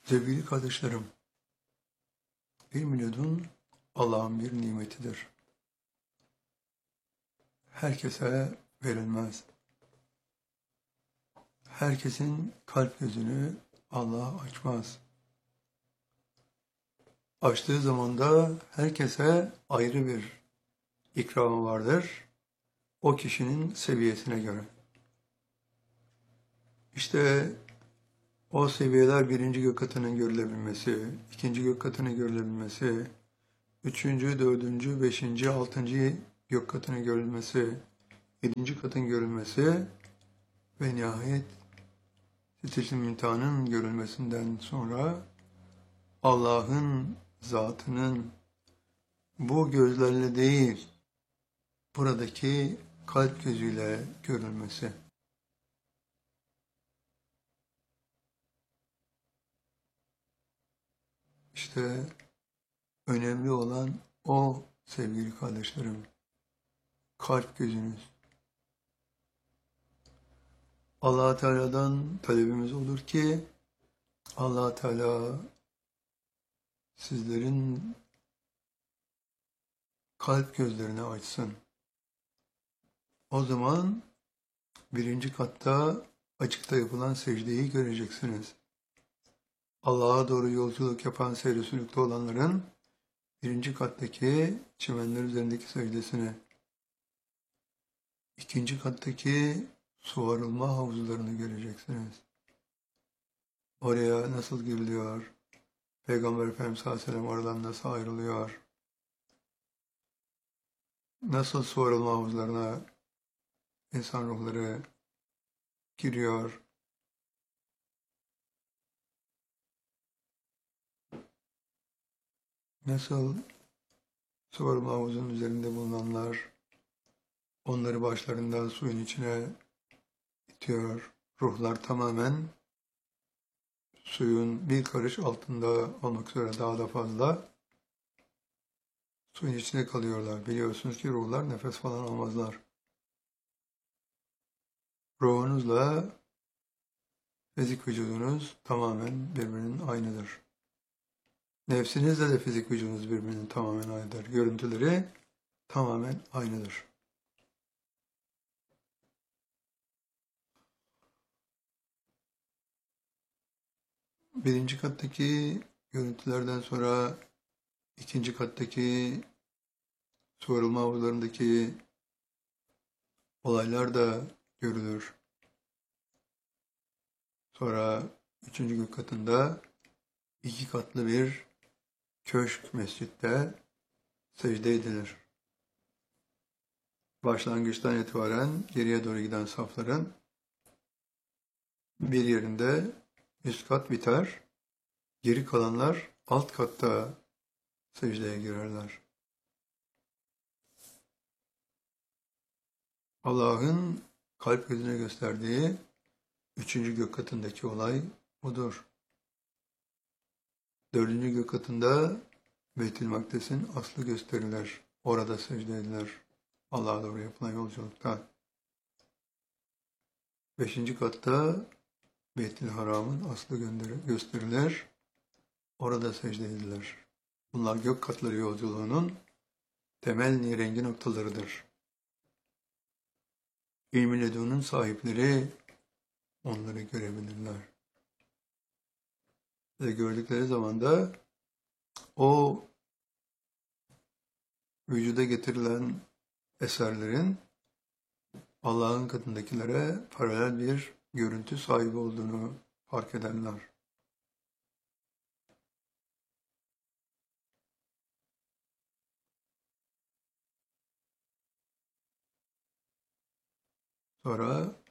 Sevgili kardeşlerim, ilm-i ledun Allah'ın bir nimetidir. Herkese verilmez. Herkesin kalp gözünü Allah açmaz. Açtığı zaman da herkese ayrı bir ikramı vardır. O kişinin seviyesine göre. İşte o seviyeler birinci gök katının görülebilmesi, ikinci gök katının görülebilmesi, üçüncü, dördüncü, beşinci, altıncı gök katının görülmesi, yedinci katın görülmesi ve nihayet Sidratul Münteha'nın görülmesinden sonra Allah'ın zatının bu gözlerle değil, buradaki kalp gözüyle görülmesi. İşte önemli olan o sevgili kardeşlerim, kalp gözünüz. Allah Teala'dan talebimiz olur ki Allah Teala sizlerin kalp gözlerini açsın. O zaman birinci katta açıkta yapılan secdeyi göreceksiniz. Allah'a doğru yolculuk yapan seyri sülükte olanların birinci kattaki çimenler üzerindeki secdesini, ikinci kattaki su arılma havuzlarını göreceksiniz. Oraya nasıl giriliyor? Peygamber Efendimiz sallallahu aleyhi ve sellem oradan nasıl ayrılıyor? Nasıl su arılma havuzlarına insan ruhları giriyor? Nasıl su arılma havuzunun üzerinde bulunanlar onları başlarından suyun içine itiyor. Ruhlar tamamen suyun bir karış altında olmak üzere daha da fazla suyun içinde kalıyorlar. Biliyorsunuz ki ruhlar nefes falan almazlar. Ruhunuzla fizik vücudunuz tamamen birbirinin aynıdır. Nefsinizle de fizik vücudunuz birbirinin tamamen aynıdır. Görüntüleri tamamen aynıdır. Birinci kattaki görüntülerden sonra ikinci kattaki su arılma havuzlarındaki olaylar da görülür. Sonra üçüncü gök katında iki katlı bir köşk mescitte secde edilir. Başlangıçtan itibaren geriye doğru giden safların bir yerinde üst kat biter, geri kalanlar alt katta secdeye girerler. Allah'ın kalp gözüne gösterdiği üçüncü gök katındaki olay budur. Dördüncü gök katında Beyt-i Makdes'in aslı gösterilir. Orada secde edilir. Allah'a doğru yapılan yolculukta. Beşinci katta Beyt-i Haram'ın aslı gösterilir. Orada secde edilir. Bunlar gök katları yolculuğunun temel nirengi noktalarıdır. İlm-i ledunun sahipleri onları görebilirler. Ve gördükleri zaman da o vücuda getirilen eserlerin Allah'ın katındakilere paralel bir görüntü sahibi olduğunu fark ederler. Sonra